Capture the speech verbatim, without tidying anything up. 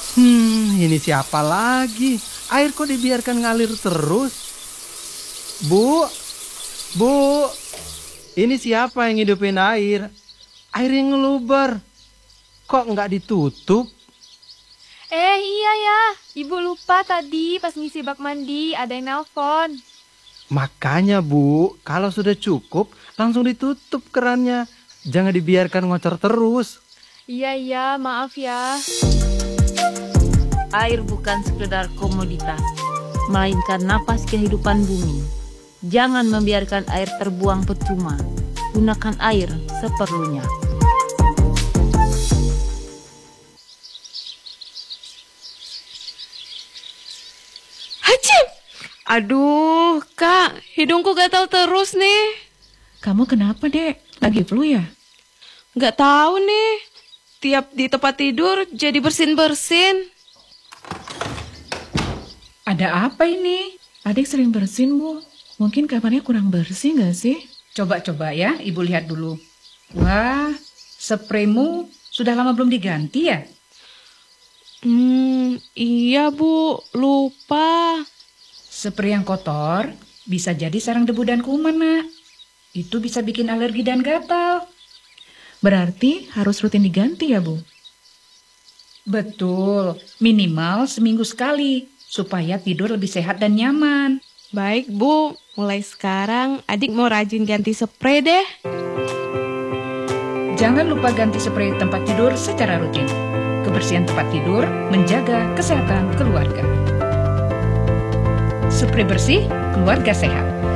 Hmm, ini siapa lagi? Air kok dibiarkan ngalir terus? Bu, bu, ini siapa yang hidupin air? Air yang ngeluber. Kok nggak ditutup? Eh iya ya, ibu lupa tadi pas ngisi bak mandi ada yang nelpon. Makanya bu, kalau sudah cukup langsung ditutup kerannya. Jangan dibiarkan ngocor terus. Iya iya, maaf ya. Air bukan sekedar komoditas, melainkan napas kehidupan bumi. Jangan membiarkan air terbuang percuma. Gunakan air seperlunya. Hacim! Aduh, Kak, hidungku gatal terus nih. Kamu kenapa, Dek? Lagi flu ya? Gak tahu nih. Tiap di tempat tidur jadi bersin-bersin. Ada apa ini? Adik sering bersin, Bu. Mungkin kamarnya kurang bersih nggak sih? Coba-coba ya, Ibu lihat dulu. Wah, spraymu sudah lama belum diganti ya? Hmm, iya Bu, lupa. Spray yang kotor bisa jadi sarang debu dan kuman, Nak. Itu bisa bikin alergi dan gatal. Berarti harus rutin diganti ya, Bu? Betul, minimal seminggu sekali, supaya tidur lebih sehat dan nyaman. Baik Bu, mulai sekarang adik mau rajin ganti spray deh. Jangan lupa ganti spray tempat tidur secara rutin. Kebersihan tempat tidur menjaga kesehatan keluarga. Spray bersih, keluarga sehat.